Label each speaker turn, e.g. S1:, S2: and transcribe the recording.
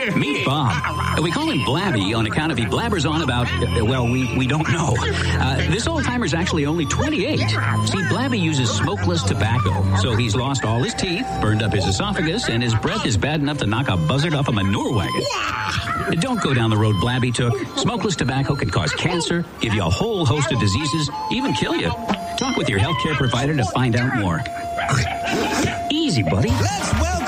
S1: Meet Bob. We call him Blabby on account of he blabbers on about, we don't know. This old-timer's actually only 28. See, Blabby uses smokeless tobacco, so he's lost all his teeth, burned up his esophagus, and his breath is bad enough to knock a buzzard off a manure wagon. Don't go down the road Blabby took. Smokeless tobacco can cause cancer, give you a whole host of diseases, even kill you. Talk with your healthcare provider to find out more. Easy, buddy.
S2: Let's welcome